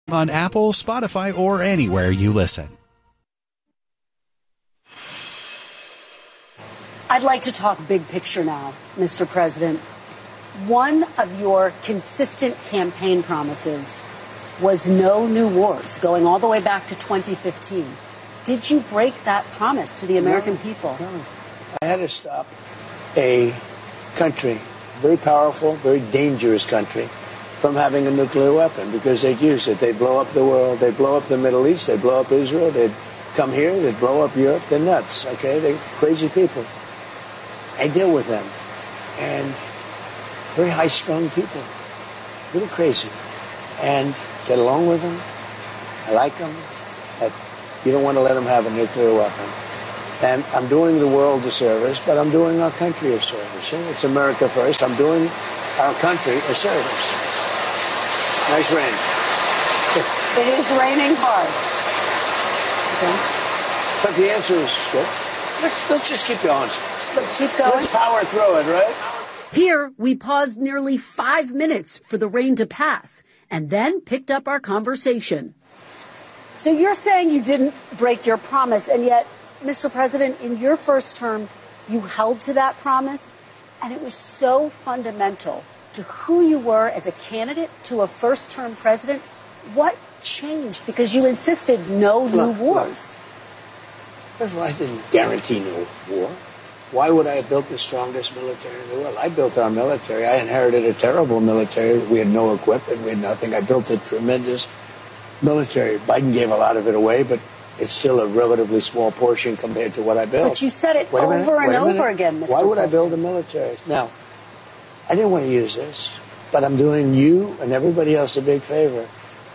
On Apple, Spotify, or anywhere you listen. I'd like to talk big picture now, Mr. President. One of your consistent campaign promises was no new wars, going all the way back to 2015. Did you break that promise to the American people? No. I had to stop a country, very powerful, very dangerous country, from having a nuclear weapon because they'd use it. They'd blow up the world. They'd blow up the Middle East. They'd blow up Israel. They'd come here. They'd blow up Europe. They're nuts, okay? They're crazy people. I deal with them. And very high-strung people, really crazy. And get along with them. I like them. But you don't want to let them have a nuclear weapon. And I'm doing the world a service, but I'm doing our country a service. It's America first. I'm doing our country a service. Nice rain. It is raining hard. Okay. But the answer is good. Let's just keep going. Let's keep going. Let's power through it, right? Here, we paused nearly 5 minutes for the rain to pass and then picked up our conversation. So you're saying you didn't break your promise, and yet, Mr. President, in your first term, you held to that promise, and it was so fundamental to who you were as a candidate to a first-term president. What changed? Because you insisted no new wars. First of all, I didn't guarantee no war. Why would I have built the strongest military in the world? I built our military. I inherited a terrible military. We had no equipment. We had nothing. I built a tremendous military. Biden gave a lot of it away, but it's still a relatively small portion compared to what I built. But you said it over and over again, Mr. Why would President? I build a military? Now, I didn't want to use this, but I'm doing you and everybody else a big favor.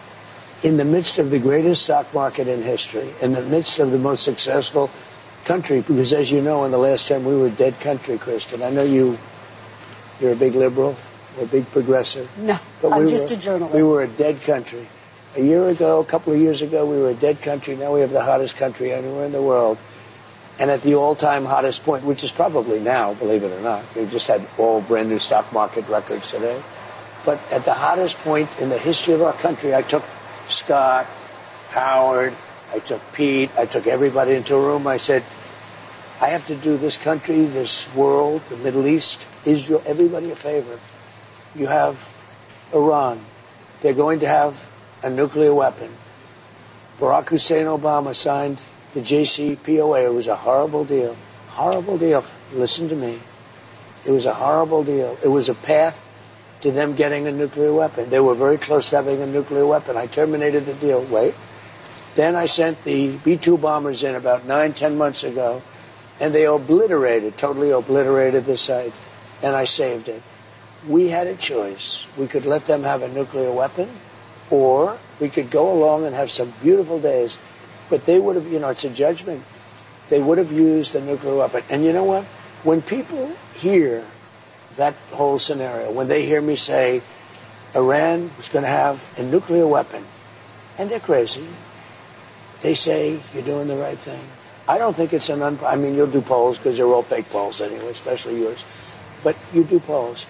In the midst of the greatest stock market in history, in the midst of the most successful country, because as you know, in the last term, we were a dead country, Kristen. I know you're a big liberal, a big progressive. No, but I'm just a journalist. We were a dead country. A year ago, a couple of years ago, we were a dead country. Now we have the hottest country anywhere in the world. And at the all-time hottest point, which is probably now, believe it or not, we just had all brand new stock market records today. But at the hottest point in the history of our country, I took Scott, Howard, I took Pete, I took everybody into a room. I said, I have to do this country, this world, the Middle East, Israel, everybody a favor. You have Iran. They're going to have a nuclear weapon. Barack Hussein Obama signed the JCPOA. It was a horrible deal. Horrible deal. Listen to me. It was a horrible deal. It was a path to them getting a nuclear weapon. They were very close to having a nuclear weapon. I terminated the deal. Wait. Then I sent the B-2 bombers in about 9-10 months ago, and they totally obliterated the site, and I saved it. We had a choice. We could let them have a nuclear weapon, or we could go along and have some beautiful days. But they would have, it's a judgment. They would have used the nuclear weapon. And you know what? When people hear that whole scenario, when they hear me say Iran was going to have a nuclear weapon, and they're crazy, they say you're doing the right thing. I don't think it's you'll do polls because they're all fake polls anyway, especially yours. But you do polls.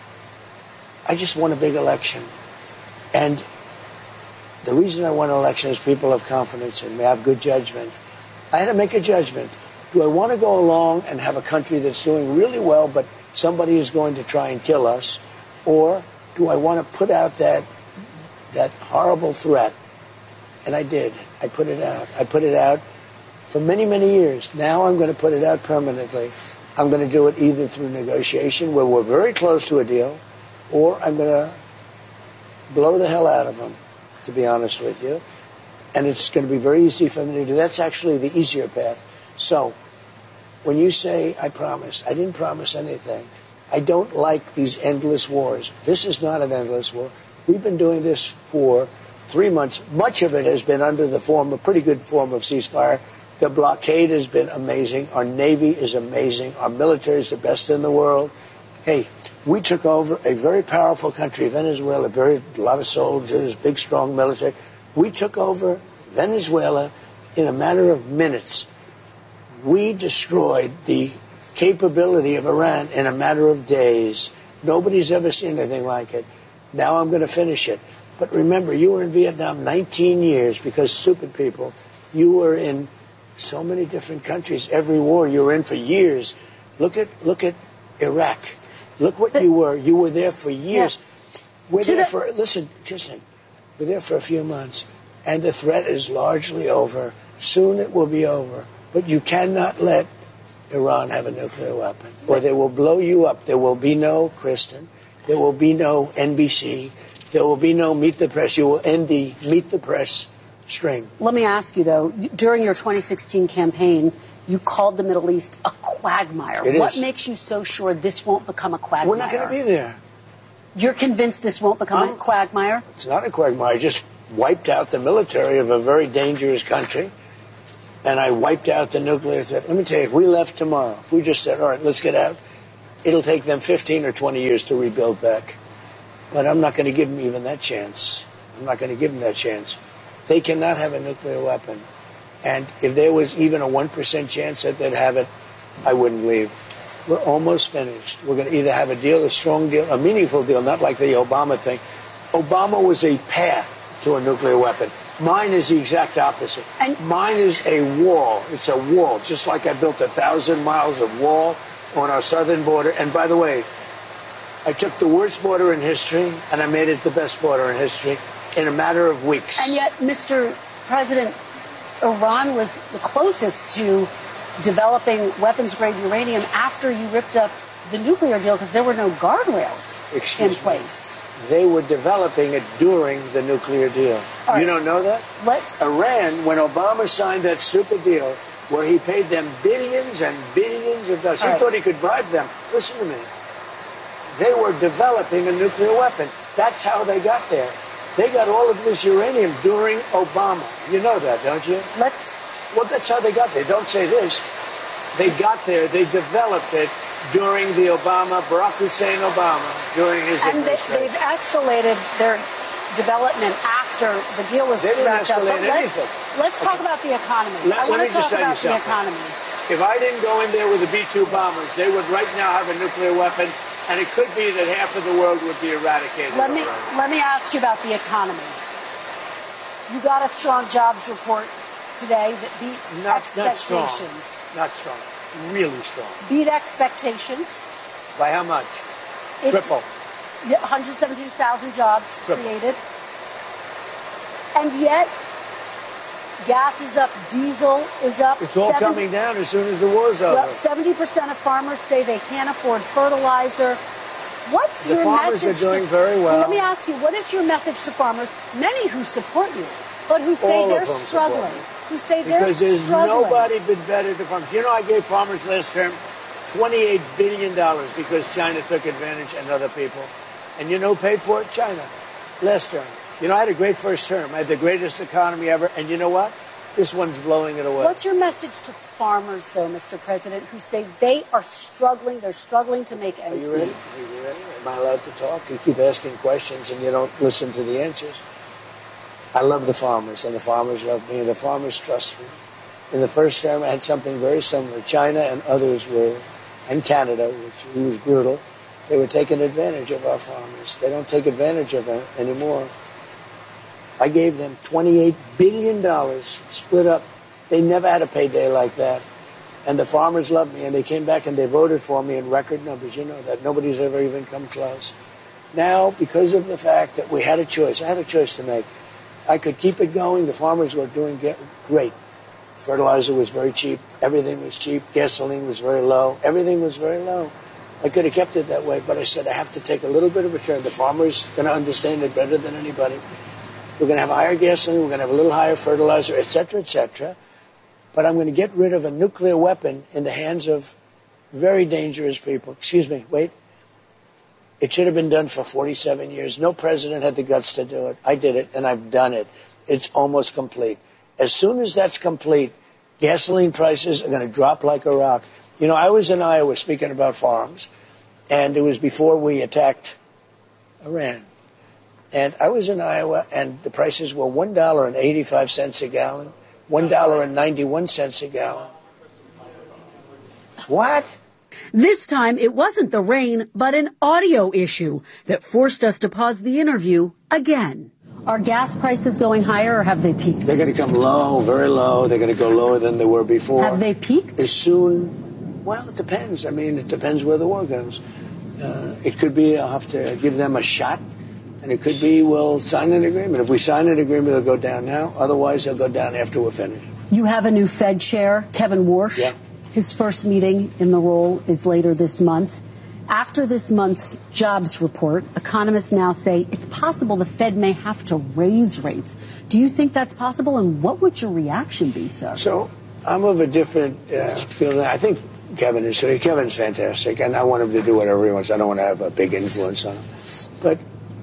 I just won a big election. And the reason I won an election is people have confidence in me. I have good judgment. I had to make a judgment. Do I want to go along and have a country that's doing really well, but somebody is going to try and kill us? Or do I want to put out that horrible threat? And I did. I put it out. I put it out for many, many years. Now I'm going to put it out permanently. I'm going to do it either through negotiation, where we're very close to a deal, or I'm going to blow the hell out of them, to be honest with you. And it's going to be very easy for me to do. That's actually the easier path. So when you say I promised, I didn't promise anything. I don't like these endless wars. This is not an endless war. We've been doing this for 3 months. Much of it has been under the pretty good form of ceasefire. The blockade has been amazing. Our Navy is amazing. Our military is the best in the world. Hey, we took over a very powerful country, Venezuela, a lot of soldiers, big, strong military. We took over Venezuela in a matter of minutes. We destroyed the capability of Iran in a matter of days. Nobody's ever seen anything like it. Now I'm going to finish it. But remember, you were in Vietnam 19 years because stupid people. You were in so many different countries. Every war you were in for years. Look at Iraq. Look what you were. You were there for years. Yeah. We're there for, listen, Kirsten, we're there for a few months. And the threat is largely over. Soon it will be over. But you cannot let Iran have a nuclear weapon, or they will blow you up. There will be no Kristen. There will be no NBC. There will be no Meet the Press. You will end the Meet the Press string. Let me ask you, though, during your 2016 campaign, you called the Middle East a quagmire. What makes you so sure this won't become a quagmire? We're not going to be there. You're convinced this won't become a quagmire? It's not a quagmire. I just wiped out the military of a very dangerous country, and I wiped out the nuclear threat. Let me tell you, if we left tomorrow, if we just said, all right, let's get out, it'll take them 15 or 20 years to rebuild back. But I'm not going to give them even that chance. I'm not going to give them that chance. They cannot have a nuclear weapon. And if there was even a 1% chance that they'd have it, I wouldn't leave. We're almost finished. We're going to either have a deal, a strong deal, a meaningful deal, not like the Obama thing. Obama was a path to a nuclear weapon. Mine is the exact opposite. And mine is a wall. It's a wall, just like I built 1,000 miles of wall on our southern border. And by the way, I took the worst border in history, and I made it the best border in history in a matter of weeks. And yet, Mr. President, Iran was the closest to developing weapons-grade uranium after you ripped up the nuclear deal because there were no guardrails in place. They were developing it during the nuclear deal. Right. You don't know that? Iran, when Obama signed that stupid deal where he paid them billions and billions of dollars, he thought he could bribe them. Listen to me. They were developing a nuclear weapon. That's how they got there. They got all of this uranium during Obama. You know that, don't you? Well, that's how they got there. Don't say this. They got there. They developed it during the Barack Hussein Obama, during his administration. And they've escalated their development after the deal was wrapped up. Let's talk about the economy. I want to talk about the economy. If I didn't go in there with the B-2 bombers, they would right now have a nuclear weapon. And it could be that half of the world would be eradicated. Let me ask you about the economy. You got a strong jobs report today that beat expectations. Not strong. Really strong. Beat expectations. By how much? Triple. 172,000 jobs created. And yet, gas is up, diesel is up. It's all coming down as soon as the war's over. Well, 70% of farmers say they can't afford fertilizer. What's your message? The farmers are doing very well. Let me ask you, what is your message to farmers, many who support you, but who say they're struggling? Because there's nobody been better to farmers. You know, I gave farmers last term $28 billion because China took advantage and other people. And you know who paid for it? China. Last term. You know, I had a great first term. I had the greatest economy ever. And you know what? This one's blowing it away. What's your message to farmers, though, Mr. President, who say they are struggling, they're struggling to make ends meet? Are you ready? Am I allowed to talk? You keep asking questions and you don't listen to the answers. I love the farmers, and the farmers love me, and the farmers trust me. In the first term, I had something very similar. China and others were, and Canada, which was brutal, they were taking advantage of our farmers. They don't take advantage of them anymore. I gave them $28 billion split up. They never had a payday like that. And the farmers loved me, and they came back and they voted for me in record numbers. You know that. Nobody's ever even come close. Now, because of the fact that we had a choice, I had a choice to make. I could keep it going. The farmers were doing great. Fertilizer was very cheap. Everything was cheap. Gasoline was very low. Everything was very low. I could have kept it that way, but I said I have to take a little bit of a turn. The farmer's going to understand it better than anybody. We're going to have higher gasoline. We're going to have a little higher fertilizer, et cetera, et cetera. But I'm going to get rid of a nuclear weapon in the hands of very dangerous people. Excuse me, wait. It should have been done for 47 years. No president had the guts to do it. I did it, and I've done it. It's almost complete. As soon as that's complete, gasoline prices are going to drop like a rock. You know, I was in Iowa speaking about farms, and it was before we attacked Iran. And I was in Iowa, and the prices were $1.85 a gallon, $1.91 a gallon. What? This time, it wasn't the rain, but an audio issue that forced us to pause the interview again. Are gas prices going higher or have they peaked? They're going to come low, very low. They're going to go lower than they were before. Have they peaked? As soon, well, it depends. I mean, it depends where the war goes. It could be I'll have to give them a shot, and it could be we'll sign an agreement. If we sign an agreement, they'll go down now. Otherwise, they'll go down after we're finished. You have a new Fed chair, Kevin Warsh. Yeah. His first meeting in the role is later this month. After this month's jobs report, economists now say it's possible the Fed may have to raise rates. Do you think that's possible, and what would your reaction be, sir? So I'm of a different feeling. I think Kevin's fantastic, and I want him to do whatever he wants. I don't want to have a big influence on him. But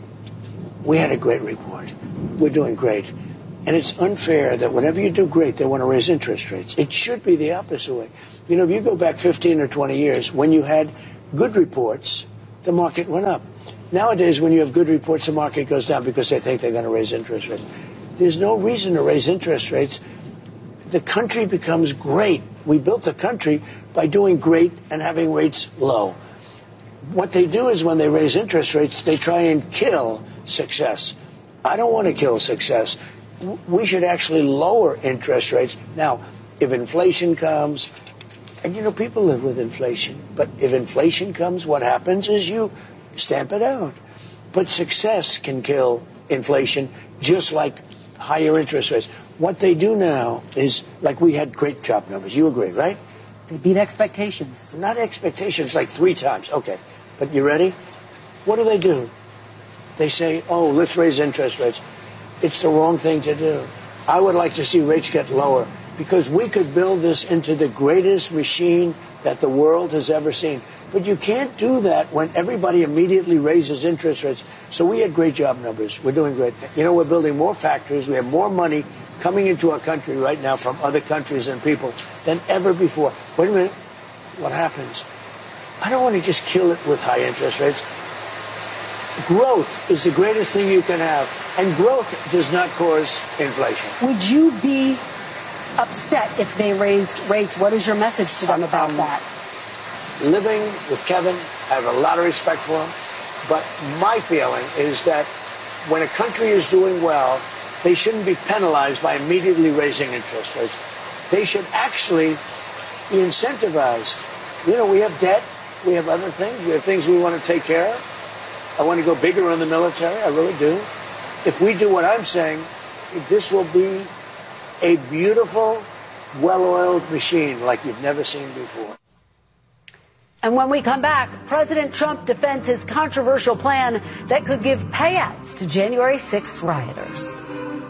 we had a great report. We're doing great. And it's unfair that whenever you do great, they want to raise interest rates. It should be the opposite way. You know, if you go back 15 or 20 years, when you had good reports, the market went up. Nowadays, when you have good reports, the market goes down because they think they're going to raise interest rates. There's no reason to raise interest rates. The country becomes great. We built the country by doing great and having rates low. What they do is when they raise interest rates, they try and kill success. I don't want to kill success. We should actually lower interest rates. Now, if inflation comes, and you know, people live with inflation, but if inflation comes, what happens is you stamp it out. But success can kill inflation, just like higher interest rates. What they do now is, like, we had great job numbers. You agree, right? They beat expectations. Not expectations, like 3 times. Okay, but you ready? What do? They say, oh, let's raise interest rates. It's the wrong thing to do. I would like to see rates get lower because we could build this into the greatest machine that the world has ever seen. But you can't do that when everybody immediately raises interest rates. So we had great job numbers. We're doing great. You know, we're building more factories. We have more money coming into our country right now from other countries and people than ever before. Wait a minute. What happens? I don't want to just kill it with high interest rates. Growth is the greatest thing you can have, and growth does not cause inflation. Would you be upset if they raised rates? What is your message to them about that? Living with Kevin, I have a lot of respect for him, but my feeling is that when a country is doing well, they shouldn't be penalized by immediately raising interest rates. They should actually be incentivized. You know, we have debt, we have other things, we have things we want to take care of. I want to go bigger in the military, I really do. If we do what I'm saying, this will be a beautiful, well-oiled machine like you've never seen before. And when we come back, President Trump defends his controversial plan that could give payouts to January 6th rioters.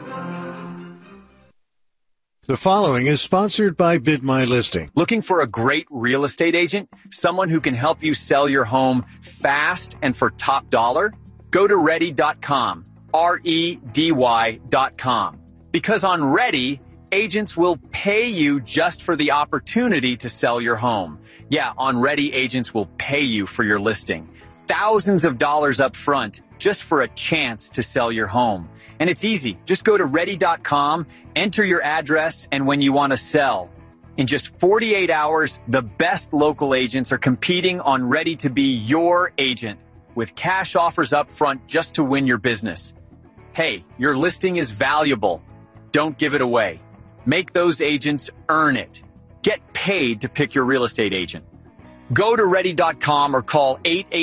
The following is sponsored by Bid My Listing. Looking for a great real estate agent? Someone who can help you sell your home fast and for top dollar? Go to Ready.com, REDY.com. Because on Ready, agents will pay you just for the opportunity to sell your home. Yeah, on Ready, agents will pay you for your listing. Thousands of dollars up front just for a chance to sell your home. And it's easy. Just go to Ready.com, enter your address, and when you want to sell. In just 48 hours, the best local agents are competing on Ready to be your agent with cash offers up front just to win your business. Hey, your listing is valuable. Don't give it away. Make those agents earn it. Get paid to pick your real estate agent. Go to Ready.com or call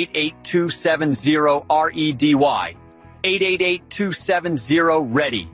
888-270-REDY. 888-270-READY.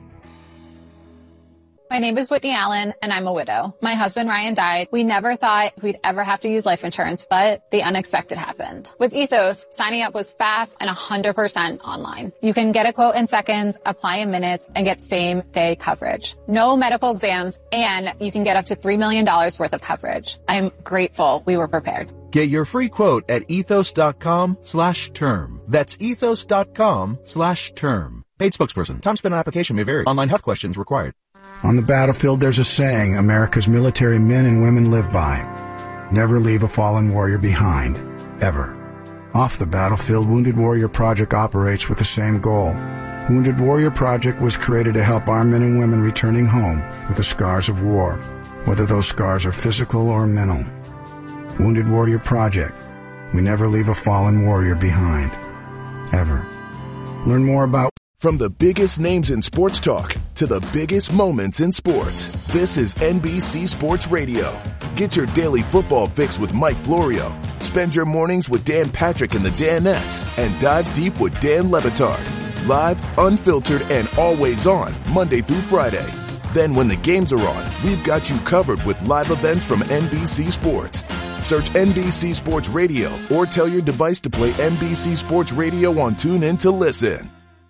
My name is Whitney Allen, and I'm a widow. My husband, Ryan, died. We never thought we'd ever have to use life insurance, but the unexpected happened. With Ethos, signing up was fast and 100% online. You can get a quote in seconds, apply in minutes, and get same-day coverage. No medical exams, and you can get up to $3 million worth of coverage. I'm grateful we were prepared. Get your free quote at ethos.com/term. That's ethos.com/term. Paid spokesperson. Time spent on application may vary. Online health questions required. On the battlefield, there's a saying America's military men and women live by. Never leave a fallen warrior behind. Ever. Off the battlefield, Wounded Warrior Project operates with the same goal. Wounded Warrior Project was created to help our men and women returning home with the scars of war, whether those scars are physical or mental. Wounded Warrior Project. We never leave a fallen warrior behind. Ever. Learn more about From the biggest names in sports talk to the biggest moments in sports, this is NBC Sports Radio. Get your daily football fix with Mike Florio. Spend your mornings with Dan Patrick and the Danettes, and dive deep with Dan Le Batard. Live, unfiltered, and always on, Monday through Friday. Then when the games are on, we've got you covered with live events from NBC Sports. Search NBC Sports Radio or tell your device to play NBC Sports Radio on TuneIn to listen.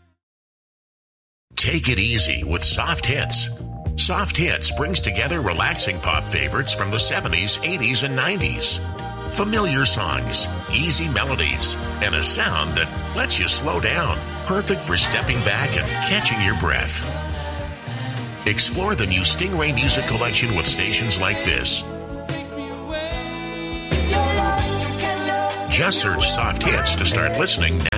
Take it easy with Soft Hits. Soft Hits brings together relaxing pop favorites from the 70s, 80s, and 90s. Familiar songs, easy melodies, and a sound that lets you slow down. Perfect for stepping back and catching your breath. Explore the new Stingray Music Collection with stations like this. Just search Soft Hits to start listening now.